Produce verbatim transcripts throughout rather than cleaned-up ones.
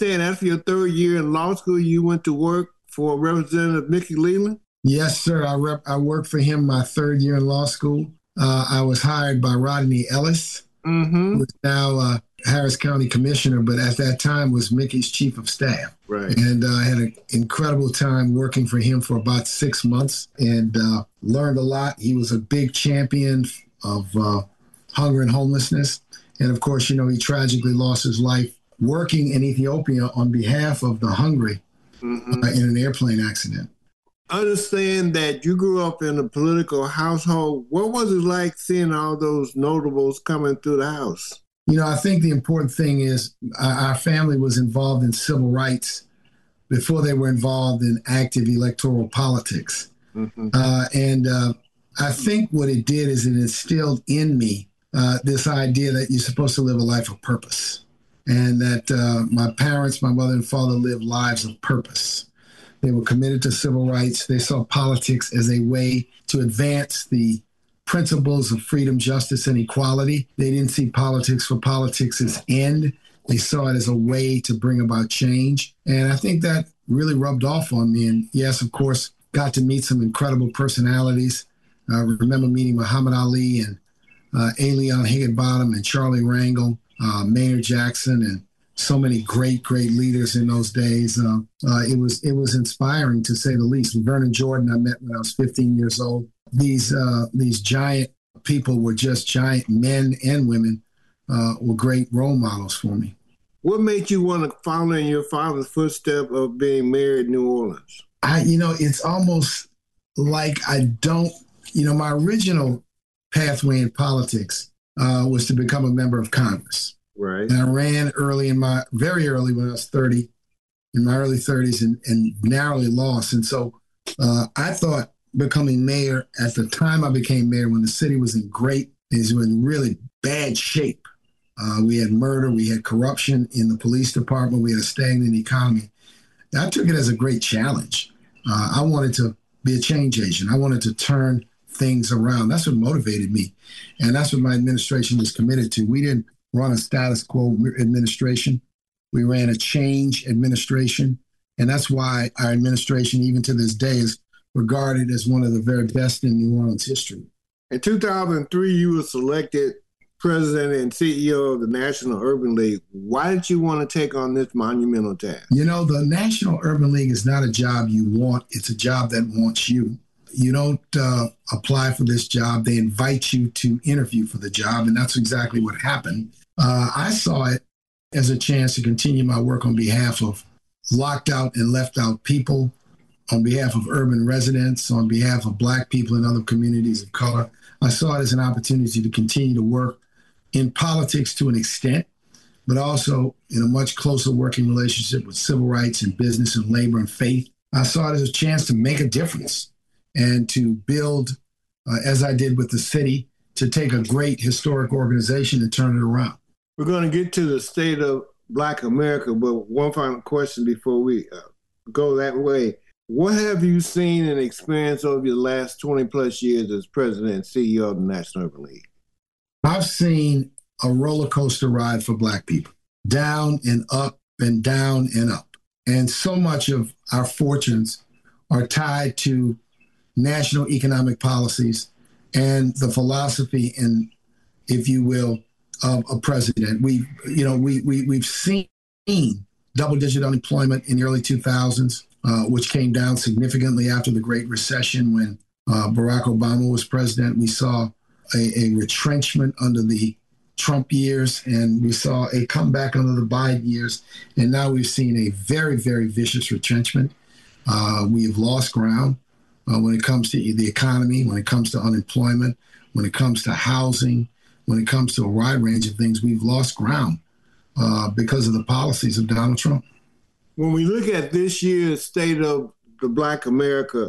understand after your third year in law school, you went to work for Representative Mickey Leland? Yes, sir. I rep- I worked for him my third year in law school. Uh, I was hired by Rodney Ellis, mm-hmm. who is now uh, Harris County Commissioner, but at that time was Mickey's chief of staff. Right. And uh, I had an incredible time working for him for about six months and uh, learned a lot. He was a big champion of uh, hunger and homelessness. And of course, you know, he tragically lost his life working in Ethiopia on behalf of the hungry mm-hmm. uh, in an airplane accident. Understand that you grew up in a political household. What was it like seeing all those notables coming through the house? You know, I think the important thing is our family was involved in civil rights before they were involved in active electoral politics. Mm-hmm. Uh, and uh, I think what it did is it instilled in me uh, this idea that you're supposed to live a life of purpose, and that uh, my parents, my mother and father, lived lives of purpose. They were committed to civil rights. They saw politics as a way to advance the principles of freedom, justice, and equality. They didn't see politics for politics' end. They saw it as a way to bring about change. And I think that really rubbed off on me. And yes, of course, got to meet some incredible personalities. I remember meeting Muhammad Ali and uh, A. Leon Higginbottom and Charlie Rangel, uh, Maynard Jackson, and so many great, great leaders in those days. Uh, uh, it was it was inspiring, to say the least. Vernon Jordan, I met when I was fifteen years old. These uh, these giant people were just giant men and women, uh, were great role models for me. What made you want to follow in your father's footsteps of being mayor in New Orleans? I, you know, it's almost like I don't, you know, my original pathway in politics uh, was to become a member of Congress. Right. And I ran early in my, very early when I was thirty, in my early thirties, and, and narrowly lost. And so uh, I thought becoming mayor, at the time I became mayor, when the city was in great, is in really bad shape. Uh, we had murder, we had corruption in the police department, we had a stagnant economy. I took it as a great challenge. Uh, I wanted to be a change agent. I wanted to turn things around. That's what motivated me. And that's what my administration is committed to. We didn't run a status quo administration. We ran a change administration. And that's why our administration, even to this day, is regarded as one of the very best in New Orleans history. In two thousand three, you were selected president and C E O of the National Urban League. Why did you want to take on this monumental task? You know, the National Urban League is not a job you want. It's a job that wants you. You don't uh, apply for this job. They invite you to interview for the job, and that's exactly what happened. Uh, I saw it as a chance to continue my work on behalf of locked out and left out people, on behalf of urban residents, on behalf of Black people and other communities of color. I saw it as an opportunity to continue to work in politics to an extent, but also in a much closer working relationship with civil rights and business and labor and faith. I saw it as a chance to make a difference and to build, uh, as I did with the city, to take a great historic organization and turn it around. We're going to get to the state of Black America, but one final question before we uh, go that way. What have you seen and experienced over the last twenty plus years as president and C E O of the National Urban League? I've seen a roller coaster ride for Black people, down and up and down and up. And so much of our fortunes are tied to national economic policies and the philosophy and, if you will, of a president. We, you know, we, we, we've seen double-digit unemployment in the early two thousands, uh, which came down significantly after the Great Recession when uh, Barack Obama was president. We saw a, a retrenchment under the Trump years, and we saw a comeback under the Biden years. And now we've seen a very, very vicious retrenchment. Uh, we have lost ground uh, when it comes to the economy, when it comes to unemployment, when it comes to housing, when it comes to a wide range of things. We've lost ground uh, because of the policies of Donald Trump. When we look at this year's state of the Black America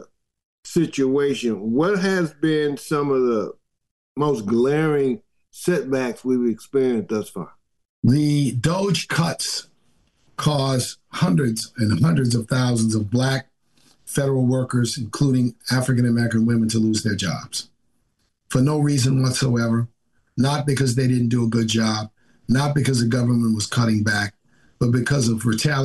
situation, what has been some of the most glaring setbacks we've experienced thus far? The DOGE cuts caused hundreds and hundreds of thousands of Black federal workers, including African-American women, to lose their jobs for no reason whatsoever, not because they didn't do a good job, not because the government was cutting back, but because of retaliation